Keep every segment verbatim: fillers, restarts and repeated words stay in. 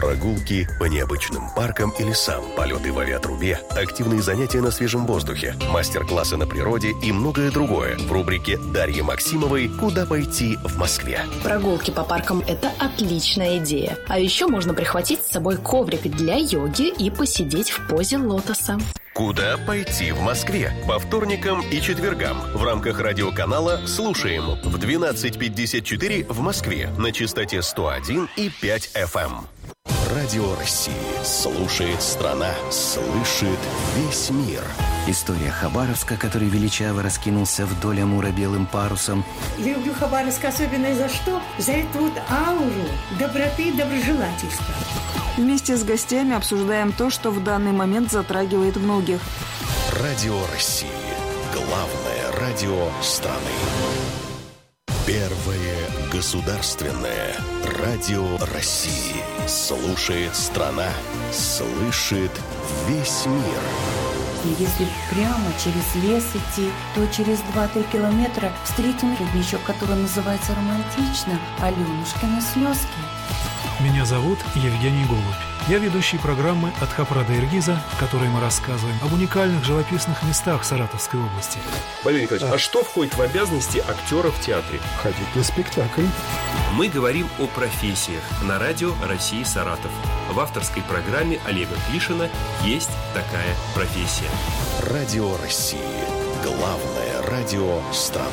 Прогулки по необычным паркам и лесам, полеты в авиатрубе, активные занятия на свежем воздухе, мастер-классы на природе и многое другое в рубрике Дарьи Максимовой «Куда пойти в Москве?». Прогулки по паркам – это отличная идея. А еще можно прихватить с собой коврик для йоги и посидеть в позе лотоса. «Куда пойти в Москве?» По вторникам и четвергам в рамках радиоканала «Слушаем» в двенадцать пятьдесят четыре в Москве на частоте сто один и пять эф эм. Радио России. Слушает страна. Слышит весь мир. История Хабаровска, который величаво раскинулся вдоль Амура белым парусом. Люблю Хабаровск особенно за что? За эту вот ауру доброты и доброжелательства. Вместе с гостями обсуждаем то, что в данный момент затрагивает многих. Радио России. Главное радио страны. Первое государственное радио России. Слушает страна. Слышит весь мир. И если прямо через лес идти, то через два-три километра встретим родничок, который называется романтично «Аленушкины слезки». Меня зовут Евгений Голубь. Я ведущий программы «От Хопра до Иргиза», в которой мы рассказываем об уникальных живописных местах Саратовской области. Валерий Николаевич, а. а что входит в обязанности актера в театре? Ходить на спектакль. Мы говорим о профессиях на радио России Саратов. В авторской программе Олега Клишина «Есть такая профессия». Радио России. Главное радио страны.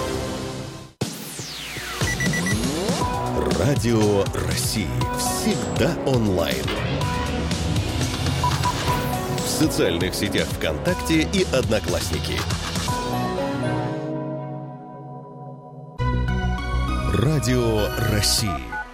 Радио России. Всегда онлайн. В социальных сетях ВКонтакте и Одноклассники. Радио России.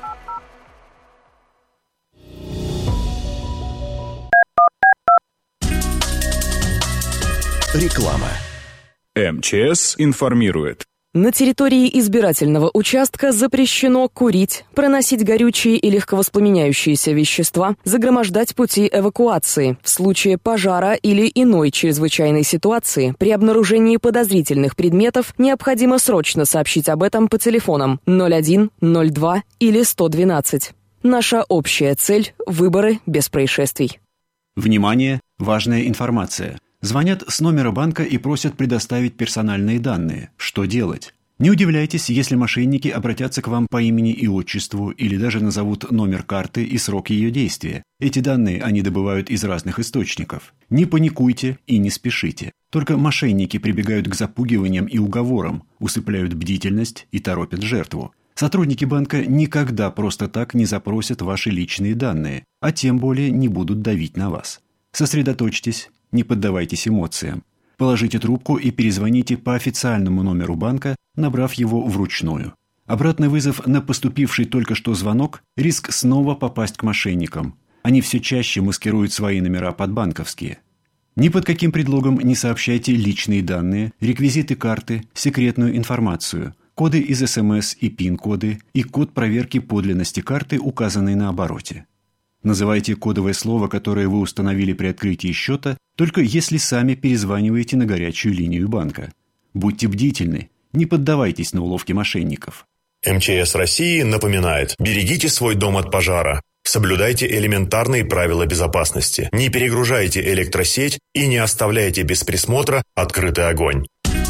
Реклама. эм че эс информирует. На территории избирательного участка запрещено курить, проносить горючие и легковоспламеняющиеся вещества, загромождать пути эвакуации. В случае пожара или иной чрезвычайной ситуации при обнаружении подозрительных предметов необходимо срочно сообщить об этом по телефонам ноль один ноль два или сто двенадцать. Наша общая цель – выборы без происшествий. Внимание! Важная информация. Звонят с номера банка и просят предоставить персональные данные. Что делать? Не удивляйтесь, если мошенники обратятся к вам по имени и отчеству или даже назовут номер карты и срок ее действия. Эти данные они добывают из разных источников. Не паникуйте и не спешите. Только мошенники прибегают к запугиваниям и уговорам, усыпляют бдительность и торопят жертву. Сотрудники банка никогда просто так не запросят ваши личные данные, а тем более не будут давить на вас. Сосредоточьтесь. Не поддавайтесь эмоциям. Положите трубку и перезвоните по официальному номеру банка, набрав его вручную. Обратный вызов на поступивший только что звонок – риск снова попасть к мошенникам. Они все чаще маскируют свои номера под банковские. Ни под каким предлогом не сообщайте личные данные, реквизиты карты, секретную информацию, коды из эс эм эс и пин-коды и код проверки подлинности карты, указанный на обороте. Называйте кодовое слово, которое вы установили при открытии счета, только если сами перезваниваете на горячую линию банка. Будьте бдительны, не поддавайтесь на уловки мошенников. эм че эс России напоминает: берегите свой дом от пожара. Соблюдайте элементарные правила безопасности. Не перегружайте электросеть и не оставляйте без присмотра открытый огонь.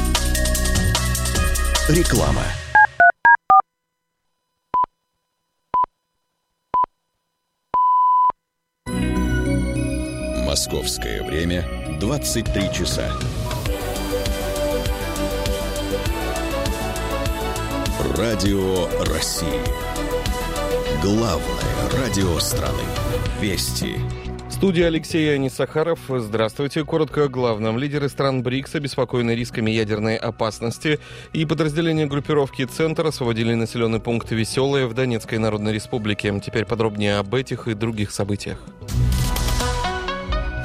Реклама. Московское время двадцать три часа. Радио России. Главное радио страны. Вести. Студия Алексей Анисахаров. Здравствуйте. Коротко о главном. Лидеры стран БРИКС, обеспокоены рисками ядерной опасности, и подразделения группировки «Центр» освободили населенный пункт Веселое в Донецкой Народной Республике. Теперь подробнее об этих и других событиях.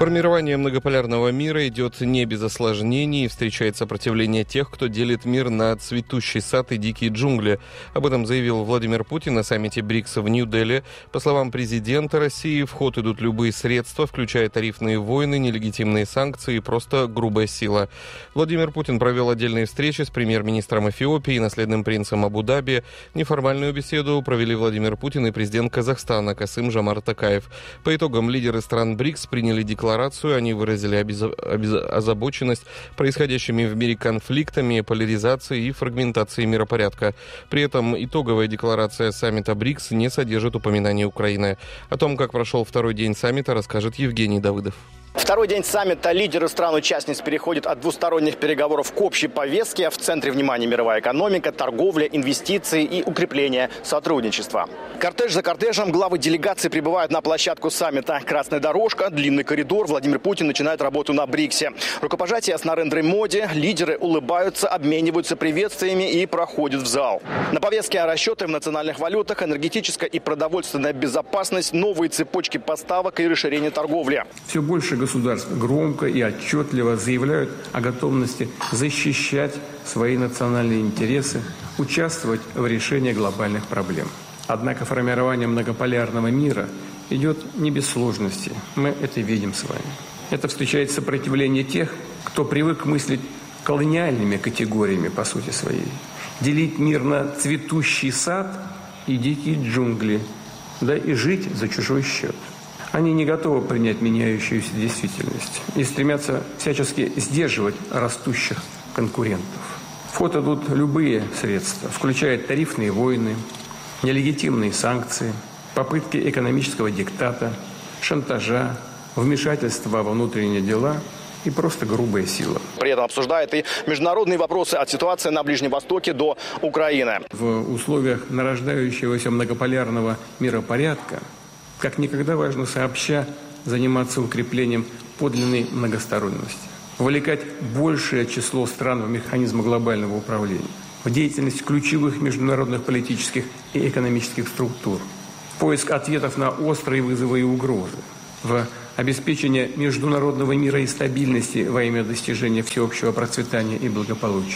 Формирование многополярного мира идет не без осложнений и встречает сопротивление тех, кто делит мир на цветущий сад и дикие джунгли. Об этом заявил Владимир Путин на саммите БРИКС в Нью-Дели. По словам президента России, в ход идут любые средства, включая тарифные войны, нелегитимные санкции и просто грубая сила. Владимир Путин провел отдельные встречи с премьер-министром Эфиопии и наследным принцем Абу-Даби. Неформальную беседу провели Владимир Путин и президент Казахстана Касым-Жомарт Токаев. По итогам лидеры стран БРИКС приняли декларацию. Они выразили обезо... обез... озабоченность происходящими в мире конфликтами, поляризацией и фрагментацией миропорядка. При этом итоговая декларация саммита БРИКС не содержит упоминания Украины. О том, как прошел второй день саммита, расскажет Евгений Давыдов. Второй день саммита лидеры стран-участниц переходят от двусторонних переговоров к общей повестке. В центре внимания мировая экономика, торговля, инвестиции и укрепление сотрудничества. Кортеж за кортежем главы делегаций прибывают на площадку саммита. Красная дорожка, длинный коридор. Владимир Путин начинает работу на БРИКСе. Рукопожатие с Нарендрой Моди. Лидеры улыбаются, обмениваются приветствиями и проходят в зал. На повестке расчеты в национальных валютах, энергетическая и продовольственная безопасность, новые цепочки поставок и расширение торговли. Все больше государств громко и отчетливо заявляют о готовности защищать свои национальные интересы, участвовать в решении глобальных проблем. Однако формирование многополярного мира идет не без сложностей. Мы это видим с вами. Это встречает сопротивление тех, кто привык мыслить колониальными категориями по сути своей. Делить мир на цветущий сад и дикие джунгли, да и жить за чужой счет. Они не готовы принять меняющуюся действительность и стремятся всячески сдерживать растущих конкурентов. В ход идут любые средства, включая тарифные войны, нелегитимные санкции, попытки экономического диктата, шантажа, вмешательства во внутренние дела и просто грубая сила. При этом обсуждает и международные вопросы от ситуации на Ближнем Востоке до Украины. В условиях нарождающегося многополярного миропорядка как никогда важно сообща заниматься укреплением подлинной многосторонности, вовлекать большее число стран в механизм глобального управления, в деятельность ключевых международных политических и экономических структур, в поиск ответов на острые вызовы и угрозы, в обеспечение международного мира и стабильности во имя достижения всеобщего процветания и благополучия.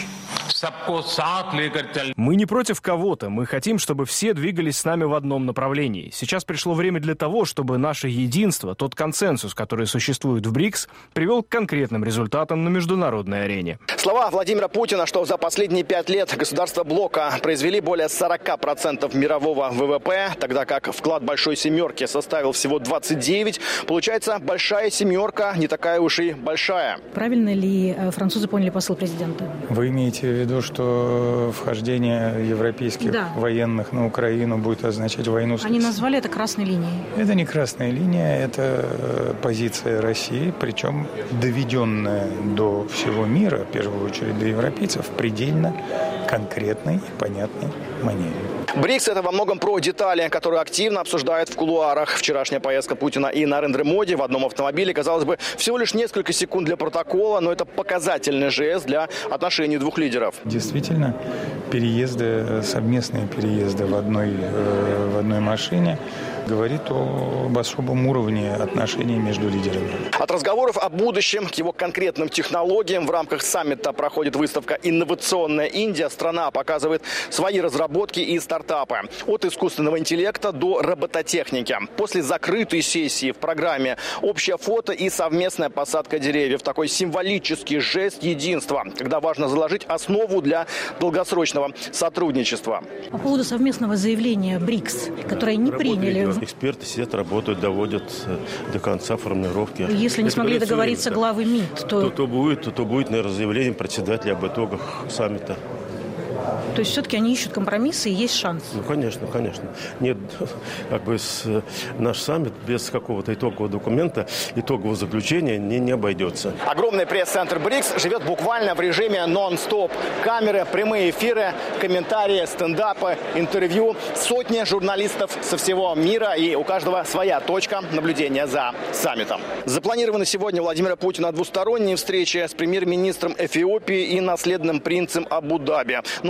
Мы не против кого-то, мы хотим, чтобы все двигались с нами в одном направлении. Сейчас пришло время для того, чтобы наше единство, тот консенсус, который существует в БРИКС, привел к конкретным результатам на международной арене. Слова Владимира Путина, что за последние пять лет государства блока произвели более сорок процентов мирового ВВП, тогда как вклад Большой Семерки составил всего двадцать девять процентов, получается, Большая Семерка не такая уж и большая. Правильно ли французы поняли посыл президента? Вы имеете в виду, что вхождение европейских да. военных на Украину будет означать войну с Они назвали это красной линией. Это не красная линия, это позиция России, причем доведенная до всего мира, в первую очередь до европейцев, в предельно конкретной и понятной манере. БРИКС – это во многом про детали, которые активно обсуждают в кулуарах. Вчерашняя поездка Путина и Нарендры Моди в одном автомобиле, казалось бы, всего лишь несколько секунд для протокола, но это показательный жест для отношений двух лидеров. Действительно, переезды, совместные переезды в одной, в одной машине говорит об особом уровне отношений между лидерами. От разговоров о будущем к его конкретным технологиям в рамках саммита проходит выставка «Инновационная Индия». Страна показывает свои разработки и стартапы. От искусственного интеллекта до робототехники. После закрытой сессии в программе общее фото и совместная посадка деревьев. Такой символический жест единства, когда важно заложить основу для долгосрочного сотрудничества. По поводу совместного заявления БРИКС, которое не приняли. Эксперты сидят, работают, доводят до конца формулировки. Если не смогли договориться главы МИД, то... То, то, будет, то, то будет, наверное, заявление председателя об итогах саммита. То есть все-таки они ищут компромиссы и есть шанс? Ну, конечно, конечно. Нет, как бы с, наш саммит без какого-то итогового документа, итогового заключения не, не обойдется. Огромный пресс-центр БРИКС живет буквально в режиме нон-стоп. Камеры, прямые эфиры, комментарии, стендапы, интервью. Сотни журналистов со всего мира, и у каждого своя точка наблюдения за саммитом. Запланированы сегодня Владимира Путина двусторонние встречи с премьер-министром Эфиопии и наследным принцем Абу-Даби. Ну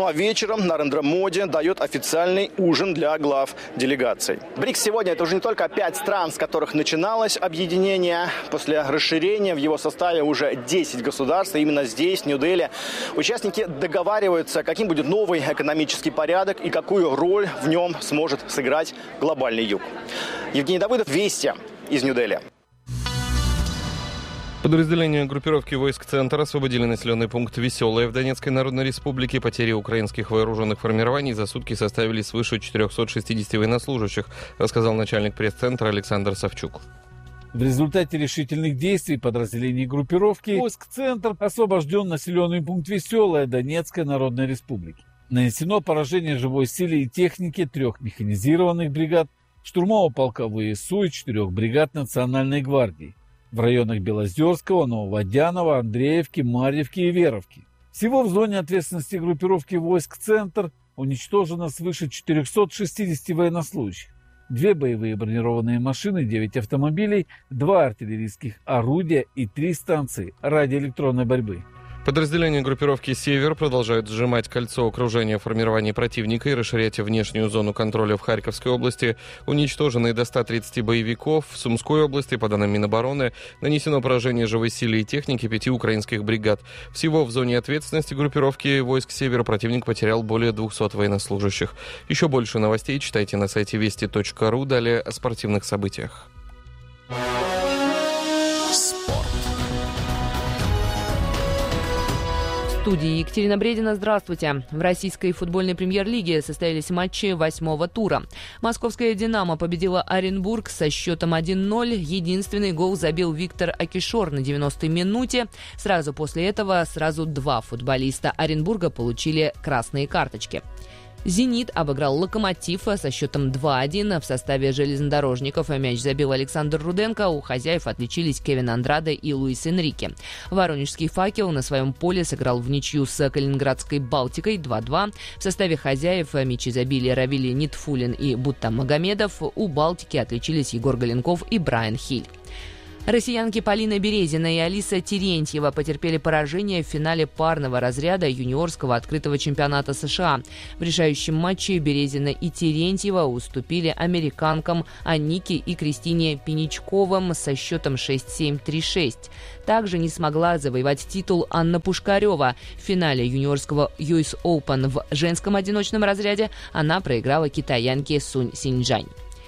а вечером Нарендра-Моди дает официальный ужин для глав делегаций. БРИКС сегодня это уже не только пять стран, с которых начиналось объединение. После расширения в его составе уже десять государств. И именно здесь, в Нью-Дели, участники договариваются, каким будет новый экономический порядок и какую роль в нем сможет сыграть глобальный юг. Евгений Давыдов, Вести из Нью-Дели. Подразделения группировки войск «Центр» освободили населенный пункт Веселое в Донецкой Народной Республике. Потери украинских вооруженных формирований за сутки составили свыше четыреста шестьдесят военнослужащих, рассказал начальник пресс-центра Александр Савчук. В результате решительных действий подразделений группировки войск «Центр» освобожден населенный пункт Веселое Донецкой Народной Республики. Нанесено поражение живой силе и технике трех механизированных бригад, штурмового полка ВСУ и четырех бригад Национальной гвардии в районах Белозерского, Нововодянова, Андреевки, Марьевки и Веровки. Всего в зоне ответственности группировки войск «Центр» уничтожено свыше четыреста шестьдесят военнослужащих, две боевые бронированные машины, девять автомобилей, два артиллерийских орудия и три станции радиоэлектронной борьбы. Подразделения группировки «Север» продолжают сжимать кольцо окружения формирования противника и расширять внешнюю зону контроля в Харьковской области. Уничтожены до ста тридцати боевиков. В Сумской области, по данным Минобороны, нанесено поражение живой силе и техники пяти украинских бригад. Всего в зоне ответственности группировки войск «Север» противник потерял более двухсот военнослужащих. Еще больше новостей читайте на сайте вести точка ру. Далее о спортивных событиях. В студии Екатерина Бредина. Здравствуйте. В российской футбольной премьер-лиге состоялись матчи восьмого тура. Московская «Динамо» победила Оренбург со счетом один ноль. Единственный гол забил Виктор Акишор на девяностой минуте. Сразу после этого сразу два футболиста Оренбурга получили красные карточки. «Зенит» обыграл «Локомотив» со счетом два один. В составе железнодорожников мяч забил Александр Руденко. У хозяев отличились Кевин Андраде и Луис Энрике. Воронежский «Факел» на своем поле сыграл в ничью с калининградской «Балтикой» два два. В составе хозяев мячи забили Равили Нитфулин и Буттам Магомедов. У «Балтики» отличились Егор Галенков и Брайан Хиль. Россиянки Полина Березина и Алиса Терентьева потерпели поражение в финале парного разряда юниорского открытого чемпионата США. В решающем матче Березина и Терентьева уступили американкам Анике и Кристине Пеничковым со счетом шесть семь три шесть. Также не смогла завоевать титул Анна Пушкарева. В финале юниорского ю эс Open в женском одиночном разряде она проиграла китаянке Сунь Синьчжань.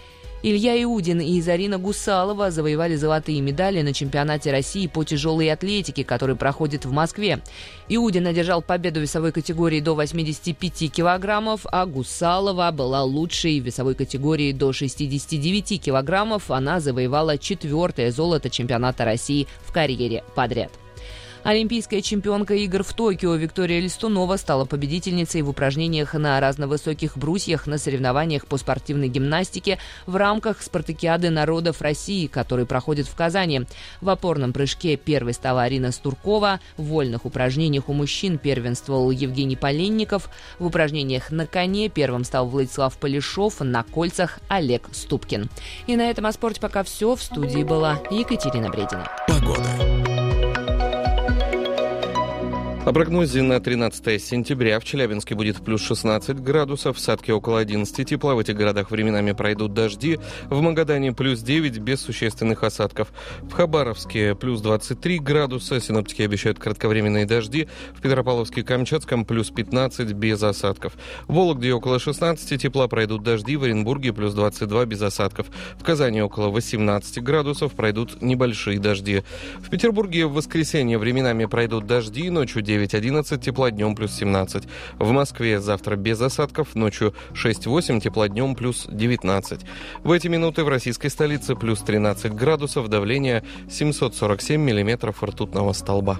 Илья Иудин и Зарина Гусалова завоевали золотые медали на чемпионате России по тяжелой атлетике, который проходит в Москве. Иудин одержал победу в весовой категории до восьмидесяти пяти килограммов, а Гусалова была лучшей в весовой категории до шестидесяти девяти килограммов. Она завоевала четвертое золото чемпионата России в карьере подряд. Олимпийская чемпионка игр в Токио Виктория Листунова стала победительницей в упражнениях на разновысоких брусьях на соревнованиях по спортивной гимнастике в рамках спартакиады народов России, который проходит в Казани. В опорном прыжке первой стала Арина Стуркова, в вольных упражнениях у мужчин первенствовал Евгений Поленников, в упражнениях на коне первым стал Владислав Полешов, на кольцах Олег Ступкин. И на этом о спорте пока все. В студии была Екатерина Бредина. Погода. О прогнозе на тринадцатое сентября. В Челябинске будет плюс шестнадцать градусов, в Сатке около одиннадцати тепла. В этих городах временами пройдут дожди. В Магадане плюс девять без существенных осадков. В Хабаровске плюс двадцать три градуса. Синоптики обещают кратковременные дожди. В Петропавловске-Камчатском плюс пятнадцать без осадков. В Вологде около шестнадцати тепла, пройдут дожди. В Оренбурге плюс двадцать два без осадков. В Казани около восемнадцати градусов, пройдут небольшие дожди. В Петербурге в воскресенье временами пройдут дожди. Ночью девять-одиннадцать тепла, днем плюс семнадцать. В Москве завтра без осадков, ночью шесть-восемь тепла, днем плюс девятнадцать. В эти минуты в российской столице плюс тринадцать градусов, давление семьсот сорок семь миллиметров ртутного столба.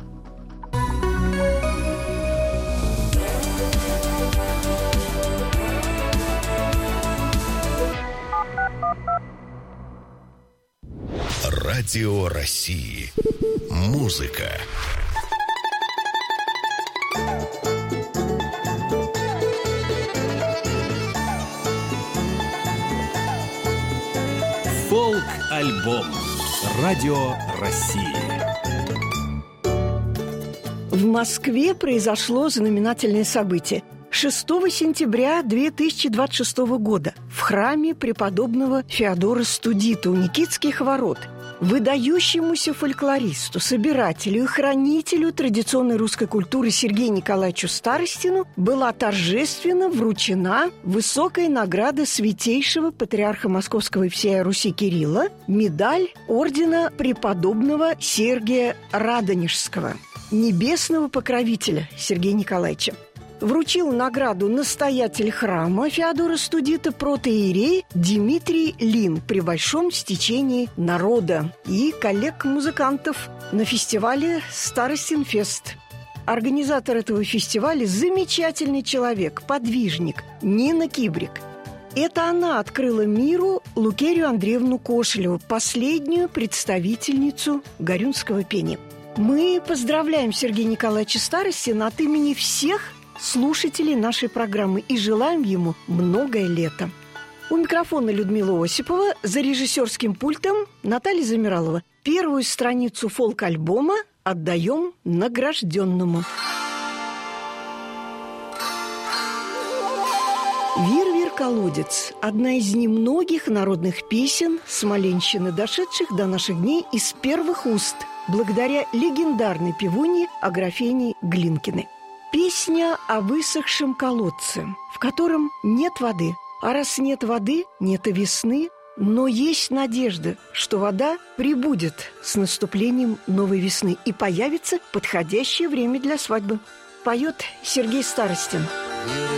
Радио России. Музыка. Фолк-альбом. Радио России. В Москве произошло знаменательное событие. шестого сентября две тысячи двадцать шестого года в храме преподобного Феодора Студита у Никитских ворот выдающемуся фольклористу, собирателю и хранителю традиционной русской культуры Сергею Николаевичу Старостину была торжественно вручена высокая награда святейшего патриарха Московского и всей Руси Кирилла, медаль ордена преподобного Сергия Радонежского, небесного покровителя Сергея Николаевича. Вручил награду настоятель храма Феодора Студита протоиерей Дмитрий Лин при большом стечении народа и коллег-музыкантов на фестивале «Старостинфест». Организатор этого фестиваля – замечательный человек, подвижник Нина Кибрик. Это она открыла миру Лукерью Андреевну Кошелеву, последнюю представительницу горюнского пения. Мы поздравляем Сергея Николаевича Старостина от имени всех слушателей нашей программы и желаем ему многое лето. У микрофона Людмила Осипова, за режиссерским пультом Наталья Замиралова. Первую страницу фолк-альбома отдаем награжденному. «Вир-вир-колодец» – одна из немногих народных песен Смоленщины, дошедших до наших дней из первых уст, благодаря легендарной певунье Аграфене Глинкиной. Песня о высохшем колодце, в котором нет воды. А раз нет воды, нет и весны, но есть надежда, что вода прибудет с наступлением новой весны и появится подходящее время для свадьбы. Поет Сергей Старостин.